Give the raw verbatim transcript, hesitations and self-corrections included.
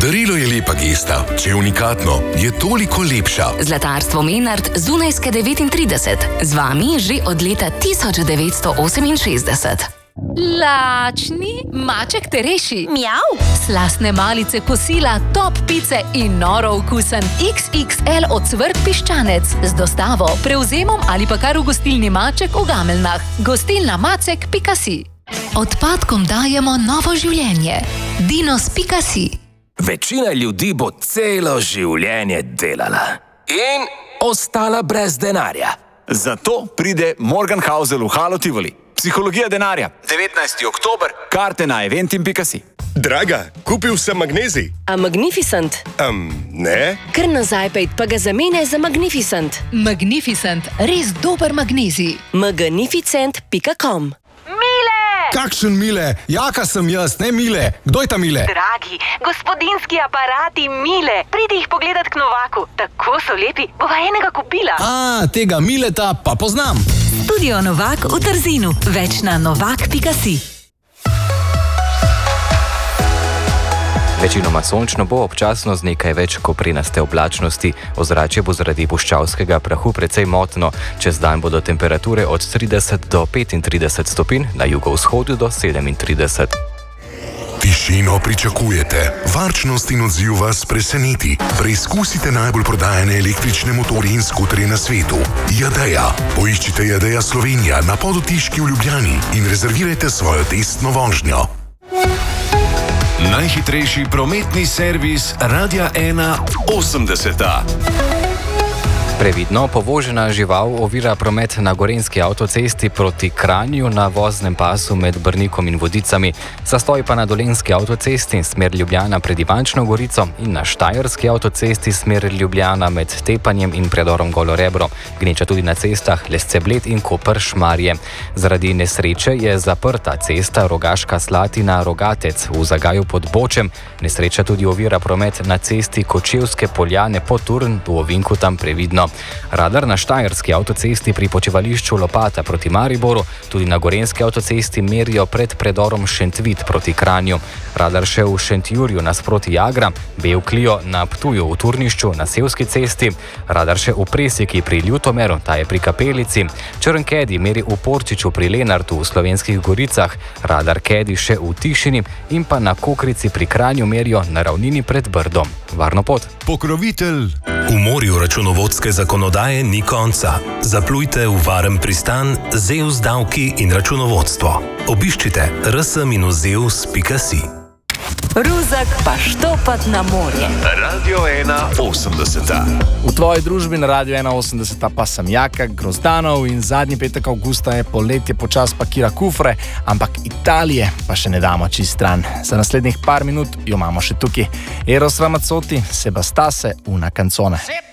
Darilo je lepa gesta, če je unikatno, je toliko lepša. Zlatarstvo Menard z Dunajske devetintrideset. Z vami že od leta tisoč devetsto oseminšestdeset. Lačni maček te reši. Mjav. Slastne malice kosila, top pice in noro okusen iks iks el ocvrt piščanec. Z dostavo, prevzemom ali pa kar v gostilni Maček v Gameljnah. Gostilna macek pika si. Odpadkom dajemo novo življenje. dinos pika si. Večina ljudi bo celo življenje delala in ostala brez denarja. Zato pride Morgenhausel v Halo Tivoli. Psihologija denarja. devetnajsti oktober. Karte na eventim pika si. Draga, kupil sem magnezij. A Magnificent? Um, ne. Kar nazaj pejt pa ga zamene za Magnificent. Magnificent, res dober magnezij. magnificent pika com. Kakšen Mile? Jaka sem jaz, ne Mile. Kdo je ta Mile? Dragi, gospodinski aparati Mile. Pridi jih pogledat k Novaku. Tako so lepi, bova enega kupila. A, tega Mileta pa poznam. Studio Novak v Trzinu. Več na novak pika si. Večinoma sončno bo, občasno z nekaj več koprenaste oblačnosti. Ozračje bo zaradi puščavskega prahu precej motno. Čez dan bodo temperature od trideset do petintrideset stopinj, na jugovzhodu do sedemintrideset. Tišino pričakujete, varčnost in odziv vas preseneti. Preizkusite najbolj prodajane električne motorje in skuterje na svetu. Jadeja. Poiščite Jadeja Slovenija na Podotiški v Ljubljani in rezervirajte svojo testno vožnjo. Najhitrejši prometni servis Radia ena osemdeseta. Previdno povožena žival ovira promet na Gorenjski avtocesti proti Kranju na voznem pasu med Brnikom in Vodicami, zastoj pa na Dolenjski avtocesti smer Ljubljana pred Ivančno Gorico in na Štajerski avtocesti smer Ljubljana med Tepanjem in predorom Golo Rebro. Gneča tudi na cestah Lesce-Bled in Koper-Šmarje. Zaradi nesreče je zaprta cesta Rogaška Slatina-Rogatec v Zagaju pod Bočem. Nesreča tudi ovira promet na cesti Kočevske Poljane pod Turn v ovinku tam previdno. Radar na Štajerski avtocesti pri počivališču Lopata proti Mariboru, tudi na Gorenjski avtocesti merijo pred predorom Šentvid proti Kranju. Radar še v Šentjurju nasproti Jagra, Bevklio na Ptuju v Turnišču na Sevski cesti, radar še v Presjeki pri Ljutomeru, ta je pri Kapelici, Črnkedi meri v Porčiču pri Lenartu v Slovenskih Goricah, radar Kedi še v Tišini in pa na Kokrici pri Kranju merijo na ravnini pred Brdom. Varno pot. Pokrovitelj. V morju računovodske zakonodaje ni konca. Zaplujte v varen pristan Zeus davki in računovodstvo. Obiščite r s minus zeus pika si. Ruzak pa štopat na morje. Radio ena osemdeseta. V tvoji družbi na Radio ena osemdeseta pa sem Jaka Grozdanov in zadnji petek avgusta je poletje počas pakira kufre, ampak Italije pa še ne damo čist stran. Za naslednjih par minut jo imamo še tukaj. Eros Ramazzotti, Sebastase, una canzone.